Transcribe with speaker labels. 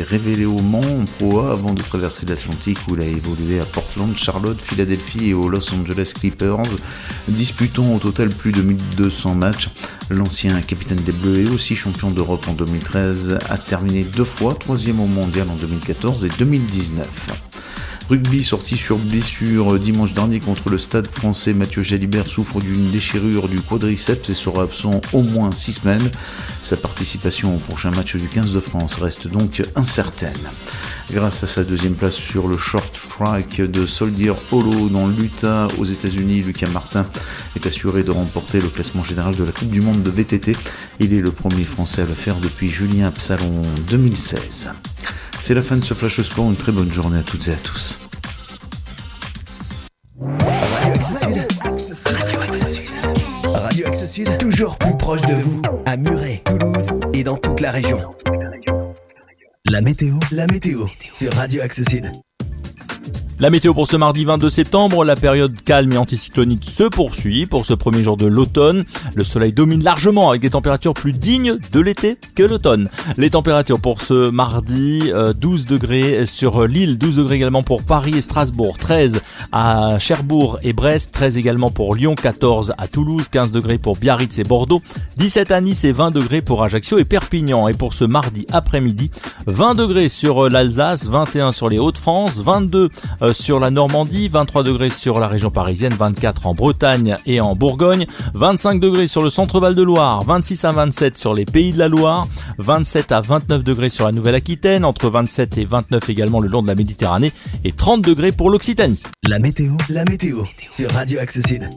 Speaker 1: révélé au Mans en Pro A avant de traverser l'Atlantique où il a évolué à Portland, Charlotte, Philadelphie et aux Los Angeles Clippers, disputant au total plus de 1200 matchs. L'ancien capitaine des Bleus et aussi champion d'Europe en 2013 a terminé 2 fois 3e au mondial en 2014 et 2019. Rugby sorti sur blessure dimanche dernier contre le Stade français. Mathieu Jalibert souffre d'une déchirure du quadriceps et sera absent au moins 6 semaines. Sa participation au prochain match du 15 de France reste donc incertaine. Grâce à sa 2e place sur le short track de Soldier Hollow dans l'Utah aux États-Unis, Lucas Martin est assuré de remporter le classement général de la Coupe du Monde de VTT. Il est le premier Français à le faire depuis Julien Absalon 2016. C'est la fin de ce Flash Sport, une très bonne journée à toutes et à tous.
Speaker 2: Radio Axe Sud, toujours plus proche de vous, à Muret, Toulouse et dans toute la région. La météo sur Radio Axe Sud.
Speaker 3: La météo pour ce mardi 22 septembre, la période calme et anticyclonique se poursuit pour ce premier jour de l'automne. Le soleil domine largement avec des températures plus dignes de l'été que l'automne. Les températures pour ce mardi, 12 degrés sur l'île, 12 degrés également pour Paris et Strasbourg, 13 à Cherbourg et Brest, 13 également pour Lyon, 14 à Toulouse, 15 degrés pour Biarritz et Bordeaux, 17 à Nice et 20 degrés pour Ajaccio et Perpignan. Et pour ce mardi après-midi, 20 degrés sur l'Alsace, 21 sur les Hauts-de-France, 22 sur la Normandie, 23 degrés sur la région parisienne, 24 en Bretagne et en Bourgogne, 25 degrés sur le centre Val-de-Loire, 26 à 27 sur les Pays de la Loire, 27 à 29 degrés sur la Nouvelle-Aquitaine, entre 27 et 29 également le long de la Méditerranée et 30 degrés pour l'Occitanie.
Speaker 2: La météo sur Radio Axe Sud.